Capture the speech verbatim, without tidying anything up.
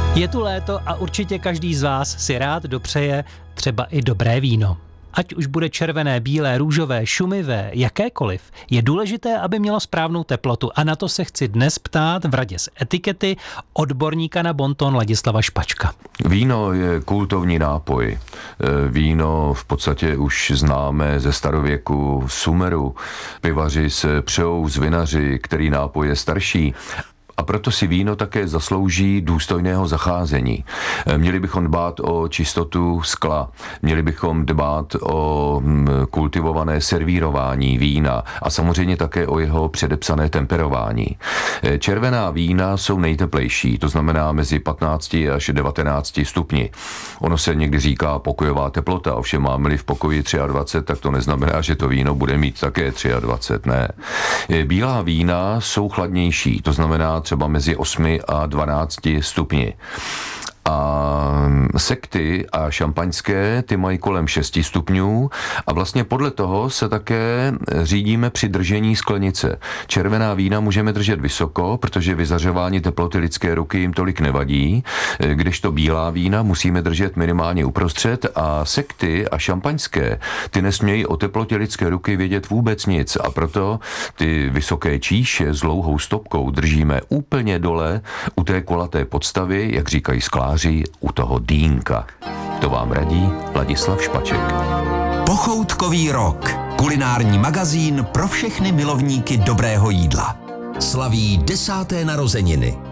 Je tu léto a určitě každý z vás si rád dopřeje třeba i dobré víno. Ať už bude červené, bílé, růžové, šumivé, jakékoliv, je důležité, aby mělo správnou teplotu. A na to se chci dnes ptát v radě z etikety odborníka na bonton Ladislava Špačka. Víno je kultovní nápoj. Víno v podstatě už známe ze starověku, Sumeru. Pivaři se přejou z vinaři, který nápoj je starší. A proto si víno také zaslouží důstojného zacházení. Měli bychom dbát o čistotu skla, měli bychom dbát o kultivované servírování vína a samozřejmě také o jeho předepsané temperování. Červená vína jsou nejteplejší, to znamená mezi patnácti až devatenácti stupni. Ono se někdy říká pokojová teplota, ovšem máme-li v pokoji dvacet tři, tak to neznamená, že to víno bude mít také dvacet tři, ne. Bílá vína jsou chladnější, to znamená třeba mezi osmi a dvanácti stupni. A sekty a šampaňské, ty mají kolem šesti stupňů a vlastně podle toho se také řídíme při držení sklenice. Červená vína můžeme držet vysoko, protože vyzařování teploty lidské ruky jim tolik nevadí, kdežto bílá vína musíme držet minimálně uprostřed a sekty a šampaňské, ty nesmějí o teplotě lidské ruky vědět vůbec nic a proto ty vysoké číše s dlouhou stopkou držíme úplně dole u té kulaté podstavy, jak říkají skláři, u toho dýnka. To vám radí Ladislav Špaček. Pochoutkový rok. Kulinární magazín pro všechny milovníky dobrého jídla. Slaví desáté narozeniny.